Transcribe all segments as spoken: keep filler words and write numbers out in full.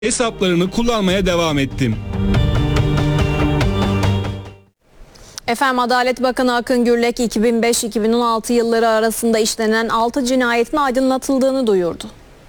hesaplarını kullanmaya devam ettim. Efendim Adalet Bakanı Akın Gürlek iki bin beş iki bin on altı yılları arasında işlenen altı cinayetin aydınlatıldığını duyurdu.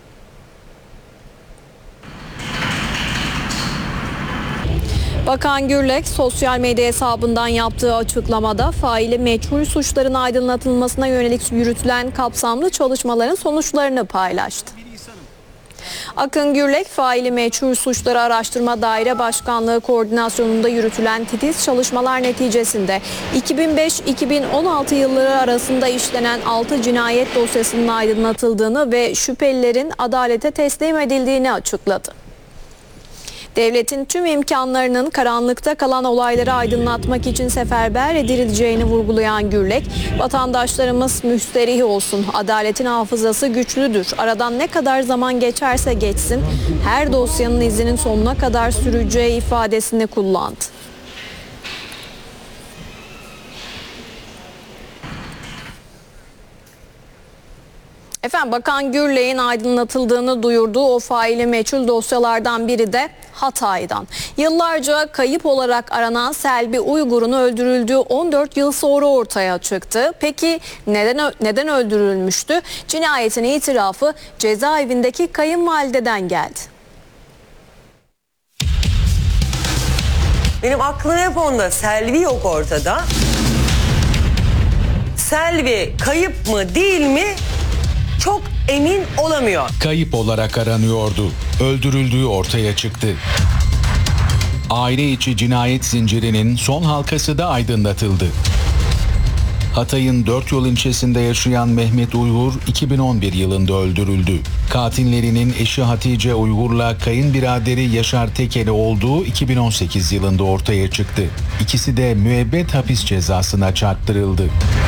Bakan Gürlek sosyal medya hesabından yaptığı açıklamada faili meçhul suçların aydınlatılmasına yönelik yürütülen kapsamlı çalışmaların sonuçlarını paylaştı. Akın Gürlek, faili meçhul suçları araştırma daire başkanlığı koordinasyonunda yürütülen titiz çalışmalar neticesinde iki bin beş iki bin on altı yılları arasında işlenen altı cinayet dosyasının aydınlatıldığını ve şüphelilerin adalete teslim edildiğini açıkladı. Devletin tüm imkanlarının karanlıkta kalan olayları aydınlatmak için seferber edileceğini vurgulayan Gürlek, vatandaşlarımız müsterih olsun, adaletin hafızası güçlüdür. Aradan ne kadar zaman geçerse geçsin, her dosyanın izinin sonuna kadar süreceği ifadesini kullandı. Efendim Bakan Gürlek'in aydınlatıldığını duyurduğu o faili meçhul dosyalardan biri de Hatay'dan. Yıllarca kayıp olarak aranan Selvi Uygur'un öldürüldüğü on dört yıl sonra ortaya çıktı. Peki neden neden öldürülmüştü? Cinayetin itirafı cezaevindeki kayınvalideden geldi. Benim aklım hep onda. Selvi yok ortada. Selvi kayıp mı değil mi? Çok emin olamıyor. Kayıp olarak aranıyordu. Öldürüldüğü ortaya çıktı. Aile içi cinayet zincirinin son halkası da aydınlatıldı. Hatay'ın Dört Yol ilçesinde yaşayan Mehmet Uygur iki bin on bir yılında öldürüldü. Katillerinin eşi Hatice Uygur'la kayınbiraderi Yaşar Tekeli olduğu iki bin on sekiz yılında ortaya çıktı. İkisi de müebbet hapis cezasına çarptırıldı.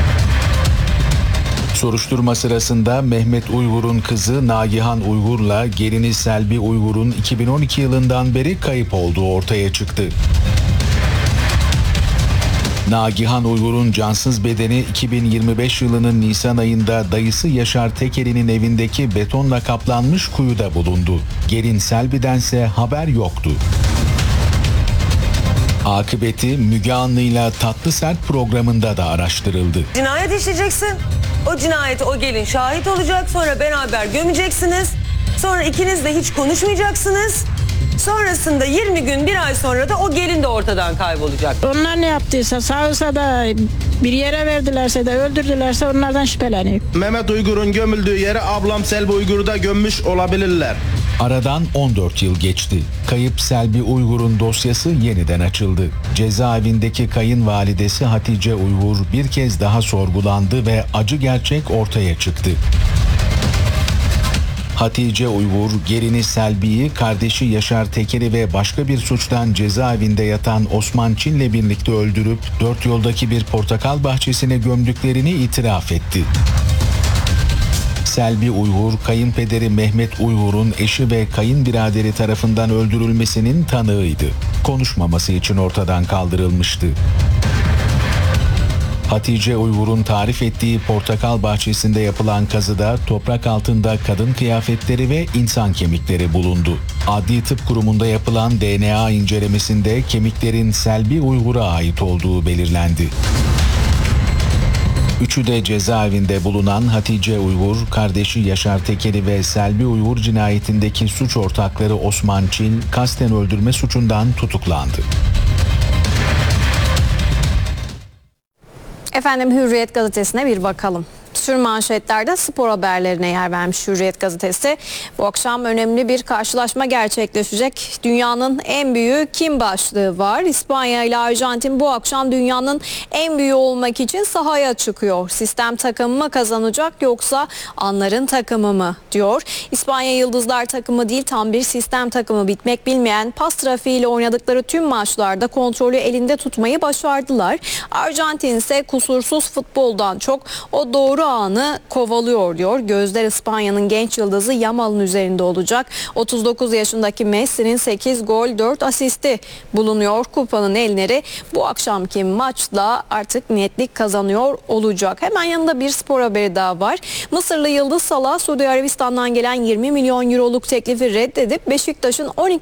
Soruşturma sırasında Mehmet Uygur'un kızı Nagihan Uygur'la gelini Selvi Uygur'un iki bin on iki yılından beri kayıp olduğu ortaya çıktı. Nagihan Uygur'un cansız bedeni iki bin yirmi beş yılının Nisan ayında dayısı Yaşar Tekeli'nin evindeki betonla kaplanmış kuyuda bulundu. Gelin Selvi'dense haber yoktu. Akıbeti Müge Anlı'yla Tatlı Sert programında da araştırıldı. Cinayet işleyeceksin. O cinayete o gelin şahit olacak. Sonra beraber gömeceksiniz. Sonra ikiniz de hiç konuşmayacaksınız. Sonrasında yirmi gün bir ay sonra da o gelin de ortadan kaybolacak. Onlar ne yaptıysa sağsa da bir yere verdilerse de öldürdülerse onlardan şüpheleniyor. Mehmet Uygur'un gömüldüğü yere ablam Selvi Uygur'u da gömmüş olabilirler. Aradan on dört yıl geçti. Kayıp Selvi Uygur'un dosyası yeniden açıldı. Cezaevindeki kayınvalidesi Hatice Uygur bir kez daha sorgulandı ve acı gerçek ortaya çıktı. Hatice Uygur, gelini Selvi'yi, kardeşi Yaşar Tekeli ve başka bir suçtan cezaevinde yatan Osman Çin'le birlikte öldürüp Dört Yol'daki bir portakal bahçesine gömdüklerini itiraf etti. Selvi Uygur, kayınpederi Mehmet Uygur'un eşi ve kayınbiraderi tarafından öldürülmesinin tanığıydı. Konuşmaması için ortadan kaldırılmıştı. Hatice Uygur'un tarif ettiği portakal bahçesinde yapılan kazıda toprak altında kadın kıyafetleri ve insan kemikleri bulundu. Adli Tıp Kurumu'nda yapılan D N A incelemesinde kemiklerin Selvi Uygur'a ait olduğu belirlendi. Üçü de cezaevinde bulunan Hatice Uygur, kardeşi Yaşar Tekeli ve Selvi Uygur cinayetindeki suç ortakları Osman Çin, kasten öldürme suçundan tutuklandı. Efendim Hürriyet gazetesine bir bakalım. Tüm manşetlerde spor haberlerine yer vermiş Hürriyet gazetesi. Bu akşam önemli bir karşılaşma gerçekleşecek. Dünyanın en büyüğü kim başlığı var. İspanya ile Arjantin bu akşam dünyanın en büyüğü olmak için sahaya çıkıyor. Sistem takımı mı kazanacak yoksa anların takımı mı diyor. İspanya Yıldızlar takımı değil, tam bir sistem takımı. Bitmek bilmeyen pas trafiğiyle oynadıkları tüm maçlarda kontrolü elinde tutmayı başardılar. Arjantin ise kusursuz futboldan çok o doğru anı kovalıyor diyor. Gözler İspanya'nın genç yıldızı Yamal'ın üzerinde olacak. otuz dokuz yaşındaki Messi'nin sekiz gol dört asisti bulunuyor. Kupanın elleri bu akşamki maçla artık netlik kazanıyor olacak. Hemen yanında bir spor haberi daha var. Mısırlı Yıldız Salah Suudi Arabistan'dan gelen yirmi milyon euroluk teklifi reddedip Beşiktaş'ın on iki